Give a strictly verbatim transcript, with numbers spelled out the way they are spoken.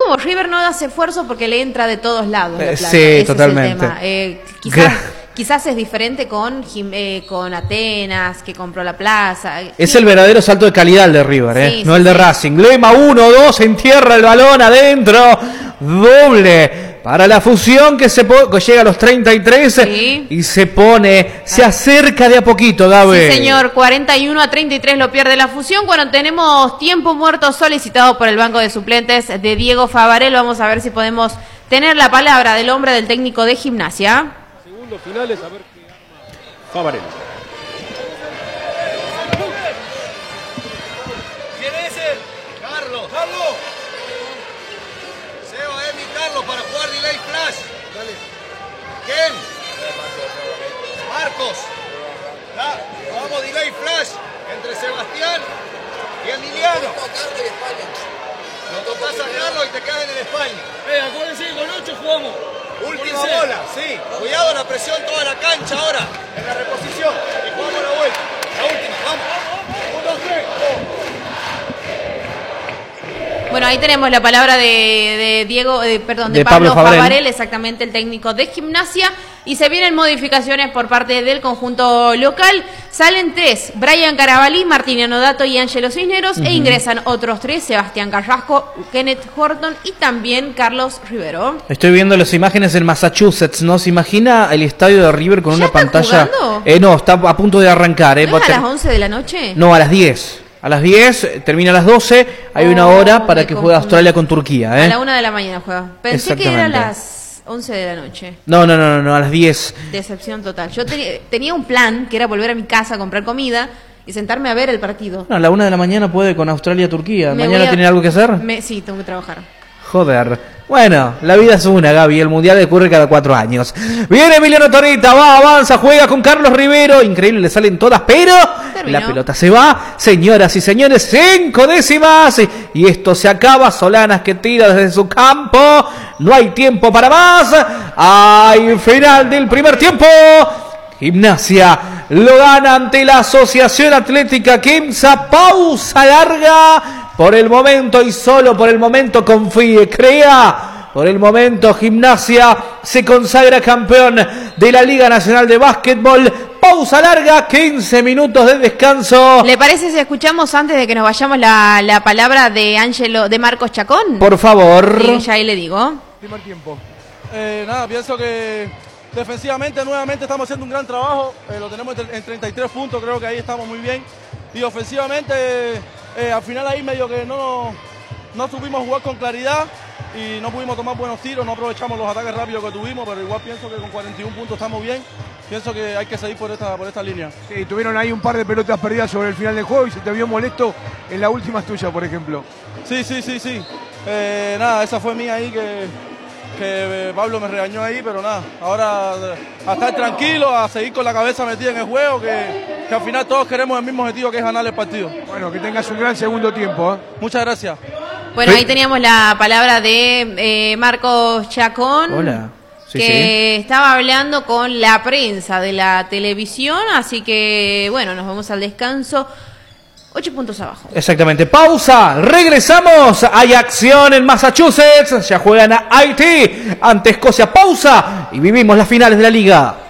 nuevo, River no hace esfuerzo porque le entra de todos lados. Eh, la plata. sí, Ese totalmente. Es el tema. Eh, quizás, quizás es diferente con, eh, con Atenas, que compró la plaza. Es sí. el verdadero salto de calidad el de River, ¿eh? Sí, no sí, el de sí. Racing. Lema uno dos, entierra el balón adentro. Doble para la fusión que se po que llega a los treinta y tres Sí. y se pone, se acerca de a poquito, Gabe. Sí, señor, cuarenta y uno a treinta y tres lo pierde la fusión. Cuando tenemos tiempo muerto solicitado por el banco de suplentes de Diego Favarel, vamos a ver si podemos tener la palabra del hombre del técnico de Gimnasia. Segundos finales, a ver qué arma Favarel. ¿Quién es él? Carlos. Carlos. Seba, Emi, Carlos para jugar delay flash. Dale. ¿Quién? Marcos. Ya, vamos delay flash entre Sebastián y el Liliano. Lo tocas a Carlos y te quedas en el España. Eh, acuérdense que con ocho jugamos. Última bola, sí. Cuidado la presión toda la cancha ahora. En la reposición. Y jugamos la vuelta. La última, vamos. Un, dos, tres. Bueno, ahí tenemos la palabra de, de Diego, de, perdón, de, De Pablo, Pablo Favarel. Favarel, exactamente el técnico de Gimnasia, y se vienen modificaciones por parte del conjunto local. Salen tres, Brian Carabalí, Martiniano Dato y Ángelo Cisneros, uh-huh. e ingresan otros tres, Sebastián Carrasco, Kenneth Horton y también Carlos Rivero. Estoy viendo las imágenes en Massachusetts, ¿no? ¿Se imagina el estadio de River con ¿Ya una está pantalla? jugando? Eh, no, está a punto de arrancar. Eh, ¿No es a las once de la noche? No, a las diez. A las diez, termina a las doce, hay oh, una hora para que juegue Australia con Turquía. ¿eh? A la una de la mañana juega. Pensé que era a las once de la noche. No, no, no, no, no a las diez. Decepción total. Yo te, tenía un plan que era volver a mi casa a comprar comida y sentarme a ver el partido. No, a la una de la mañana puede con Australia-Turquía. Me ¿Mañana a... tienen algo que hacer? Me... Sí, tengo que trabajar. Joder. Bueno, la vida es una, Gaby. El mundial ocurre cada cuatro años. Viene Emiliano Torita, va, avanza, juega con Carlos Rivero. Increíble, le salen todas, pero terminó. La pelota se va. Señoras y señores, cinco décimas. Y esto se acaba. Solanas que tira desde su campo. No hay tiempo para más. Hay final del primer tiempo. Gimnasia lo gana ante la Asociación Atlética Quimsa. Pausa larga. Por el momento y solo por el momento confíe, crea. Por el momento Gimnasia se consagra campeón de la Liga Nacional de Básquetbol. Pausa larga, quince minutos de descanso. ¿Le parece si escuchamos antes de que nos vayamos la, la palabra de Ángelo, de Marcos Chacón? Por favor. Sí, ya ahí le digo. Primer tiempo. Eh, nada, pienso que defensivamente nuevamente estamos haciendo un gran trabajo. Eh, lo tenemos en treinta y tres puntos, creo que ahí estamos muy bien. Y ofensivamente... Eh, al final ahí medio que no, no supimos jugar con claridad y no pudimos tomar buenos tiros, no aprovechamos los ataques rápidos que tuvimos, pero igual pienso que con cuarenta y un puntos estamos bien. Pienso que hay que seguir por esta, por esta línea. Sí, tuvieron ahí un par de pelotas perdidas sobre el final del juego y se te vio molesto en la última tuya, por ejemplo. Sí, sí, sí, sí. Eh, nada, esa fue mía ahí que, que Pablo me regañó ahí, pero nada, ahora a estar tranquilo, a seguir con la cabeza metida en el juego, que, que al final todos queremos el mismo objetivo, que es ganar el partido. Bueno, que tengas un gran segundo tiempo. ¿eh? Muchas gracias. Bueno, ahí teníamos la palabra de eh, Marcos Chacón. Hola. Sí, que sí. estaba hablando con la prensa de la televisión, así que bueno, nos vamos al descanso. Ocho puntos abajo. Exactamente. Pausa. Regresamos. Hay acción en Massachusetts. Ya juegan a Haití ante Escocia. Pausa. Y vivimos las finales de la liga.